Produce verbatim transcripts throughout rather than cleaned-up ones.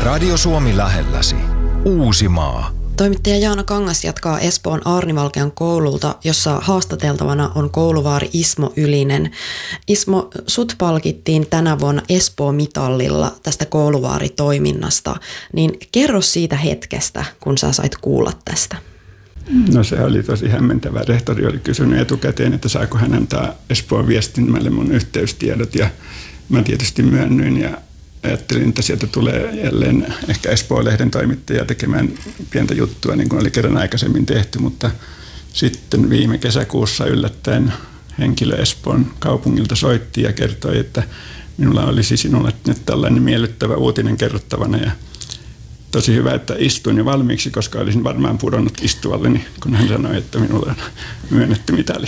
Radio Suomi lähelläsi. Uusimaa. Toimittaja Jaana Kangas jatkaa Espoon Aarnivalkean koululta, jossa haastateltavana on kouluvaari Ismo Ylinen. Ismo, sut palkittiin tänä vuonna Espoo-mitallilla tästä kouluvaaritoiminnasta. Niin kerro siitä hetkestä, kun sä sait kuulla tästä. No se oli tosi hämmentävää. Rehtori oli kysynyt etukäteen, että saako hän antaa Espoon viestinnälle mun yhteystiedot. Ja mä tietysti myönnyin ja ajattelin, että sieltä tulee jälleen ehkä Espoo-lehden toimittaja tekemään pientä juttua, niin kuin oli kerran aikaisemmin tehty, mutta sitten viime kesäkuussa yllättäen henkilö Espoon kaupungilta soitti ja kertoi, että minulla olisi sinulle nyt tällainen miellyttävä uutinen kerrottavana ja tosi hyvä, että istuin jo valmiiksi, koska olisin varmaan pudonnut istualleni, kun hän sanoi, että minulle on myönnetty mitali.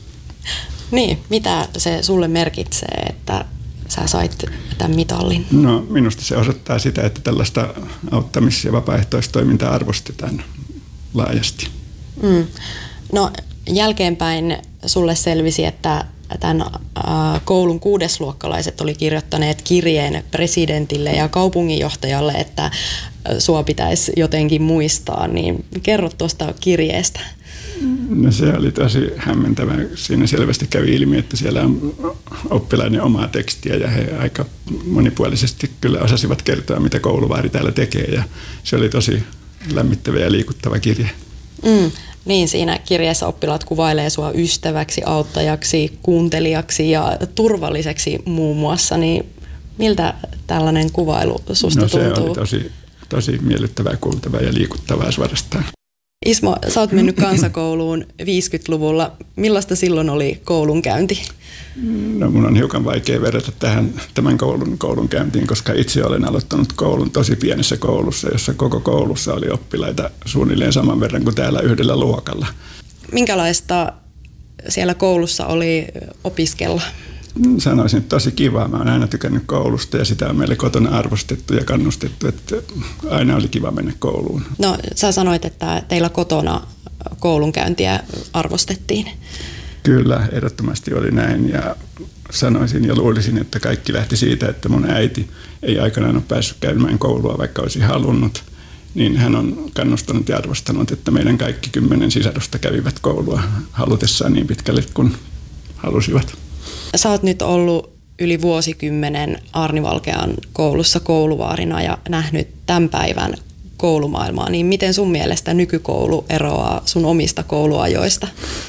Niin, mitä se sulle merkitsee, että sä sait tämän mitallin? No minusta se osoittaa sitä, että tällaista auttamis- ja vapaaehtoistoimintaa arvostetaan laajasti. Mm. No jälkeenpäin sulle selvisi, että tämän koulun kuudesluokkalaiset oli kirjoittaneet kirjeen presidentille ja kaupunginjohtajalle, että sua pitäisi jotenkin muistaa, niin kerro tuosta kirjeestä. No se oli tosi hämmentävä. Siinä selvästi kävi ilmi, että siellä on oppilaiden omaa tekstiä ja he aika monipuolisesti kyllä osasivat kertoa, mitä kouluvaari täällä tekee ja se oli tosi lämmittävä ja liikuttava kirje. Mm. Niin, siinä kirjeessä oppilaat kuvailee sua ystäväksi, auttajaksi, kuuntelijaksi ja turvalliseksi muun muassa, niin miltä tällainen kuvailu susta no, tuntuu? Se oli tosi, tosi miellyttävää, kuultavaa ja liikuttavaa suorastaan. Ismo, sä oot mennyt kansakouluun viisikymmentäluvulla. Millaista silloin oli koulunkäynti? No mun on hiukan vaikea verrata tähän tämän koulun koulunkäyntiin, koska itse olen aloittanut koulun tosi pienessä koulussa, jossa koko koulussa oli oppilaita suunnilleen saman verran kuin täällä yhdellä luokalla. Minkälaista siellä koulussa oli opiskella? Sanoisin, että tosi kivaa. Mä oon aina tykännyt koulusta ja sitä on meille kotona arvostettu ja kannustettu, että aina oli kiva mennä kouluun. No sä sanoit, että teillä kotona koulunkäyntiä arvostettiin. Kyllä, ehdottomasti oli näin ja sanoisin ja luulisin, että kaikki lähti siitä, että mun äiti ei aikanaan ole päässyt käymään koulua, vaikka olisi halunnut. Niin hän on kannustanut ja arvostanut, että meidän kaikki kymmenen sisarusta kävivät koulua halutessaan niin pitkälle kuin halusivat. Sä oot nyt ollut yli vuosikymmenen Aarnivalkean koulussa kouluvaarina ja nähnyt tämän päivän koulumaailmaa. Niin miten sun mielestä nykykoulu eroaa sun omista kouluajoista?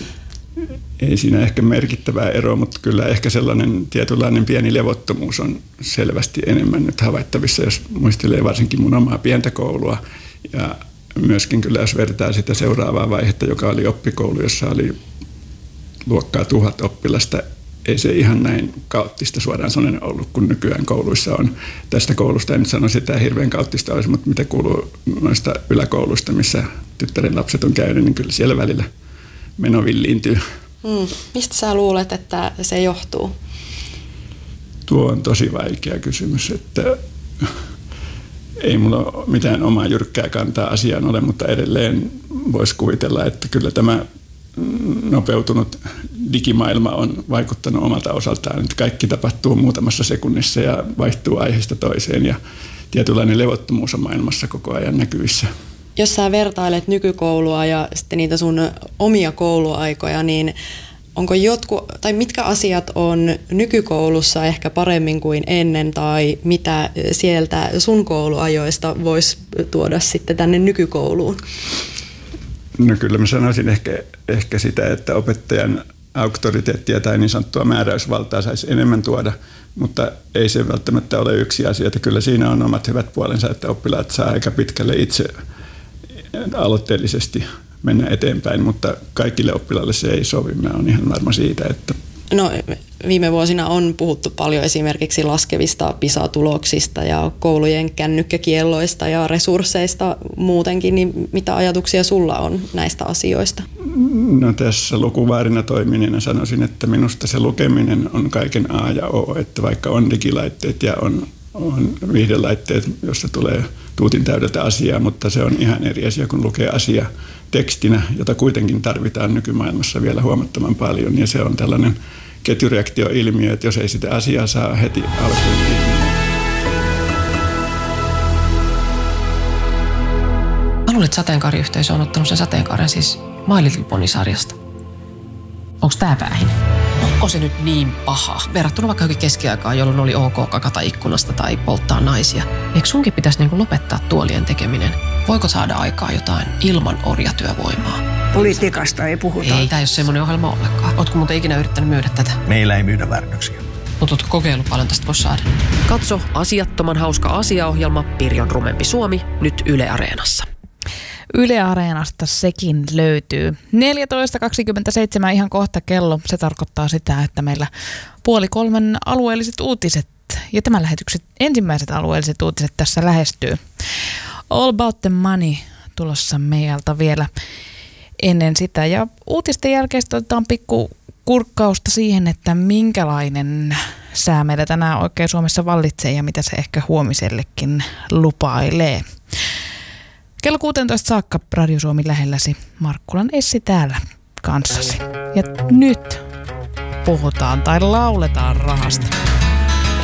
Ei siinä ehkä merkittävää eroa, mutta kyllä ehkä sellainen tietynlainen pieni levottomuus on selvästi enemmän nyt havaittavissa, jos muistelee varsinkin mun omaa pientä koulua. Ja myöskin kyllä jos vertaa sitä seuraavaa vaihetta, joka oli oppikoulu, jossa oli luokkaa tuhat oppilasta, ei se ihan näin kaoottista suoraan sanoen ollut, kun nykyään kouluissa on. Tästä koulusta en nyt sanoisi, että tämä hirveän kaoottista olisi, mutta mitä kuuluu noista yläkouluista, missä tyttären lapset on käynyt, niin kyllä siellä välillä meno villiintyy. Hmm. Mistä sä luulet, että se johtuu? Tuo on tosi vaikea kysymys, että ei mulla mitään omaa jyrkkää kantaa asiaan ole, mutta edelleen voisi kuvitella, että kyllä tämä nopeutunut digimaailma on vaikuttanut omalta osaltaan, että kaikki tapahtuu muutamassa sekunnissa ja vaihtuu aiheesta toiseen ja tietynlainen levottomuus on maailmassa koko ajan näkyvissä. Jos sä vertailet nykykoulua ja sitten niitä sun omia kouluaikoja, niin onko jotkut, tai mitkä asiat on nykykoulussa ehkä paremmin kuin ennen, tai mitä sieltä sun kouluajoista voisi tuoda sitten tänne nykykouluun? No kyllä mä sanoisin ehkä, ehkä sitä, että opettajan auktoriteettia tai niin sanottua määräysvaltaa saisi enemmän tuoda, mutta ei se välttämättä ole yksi asia, että kyllä siinä on omat hyvät puolensa, että oppilaat saa aika pitkälle itse aloitteellisesti mennä eteenpäin, mutta kaikille oppilaille se ei sovi. Mä oon ihan varma siitä, että... No viime vuosina on puhuttu paljon esimerkiksi laskevista PISA-tuloksista ja koulujen kännykkäkielloista ja resursseista muutenkin, niin mitä ajatuksia sulla on näistä asioista? No tässä lukuvaarina toimineena sanoisin, että minusta se lukeminen on kaiken A ja O, että vaikka on digilaitteet ja on, on viihdelaitteet, jossa tulee tuutin täydeltä asiaa, mutta se on ihan eri asia, kun lukee asia tekstinä, jota kuitenkin tarvitaan nykymaailmassa vielä huomattavan paljon, ja se on tällainen ketjureaktioilmiö, että jos ei sitä asiaa saa heti alkuun. että sateenkaariyhteisö on ottanut sen sateenkaaren siis My Little Pony-sarjasta. Onko tää päähin? Onko se nyt niin paha? Verrattuna vaikka johonkin keskiaikaan, jolloin oli ok kakata ikkunasta tai polttaa naisia. Eikö sunkin pitäisi niinku lopettaa tuolien tekeminen? Voiko saada aikaa jotain ilman orjatyövoimaa? Politiikasta ei puhuta. Ei, tämä ei ole semmoinen ohjelma ollenkaan. Ootko muuten ikinä yrittänyt myydä tätä? Meillä ei myydä väärännöksiä. Mutta ootko kokeillut paljon tästä voisi saada? Katso asiattoman hauska asiaohjelma Pirjon rumempi Suomi nyt Yle Areenassa. Yle Areenasta sekin löytyy. neljätoista kaksikymmentäseitsemän ihan kohta kello. Se tarkoittaa sitä, että meillä puoli kolmen alueelliset uutiset ja tämän lähetyksen ensimmäiset alueelliset uutiset tässä lähestyy. All About the Money tulossa meiltä vielä ennen sitä. Ja uutisten jälkeen otetaan pikku kurkkausta siihen, että minkälainen sää meillä tänään oikein Suomessa vallitsee ja mitä se ehkä huomisellekin lupailee. Kello kuusitoista saakka Radio Suomi lähelläsi. Markkulan Essi täällä kanssasi. Ja nyt puhutaan tai lauletaan rahasta.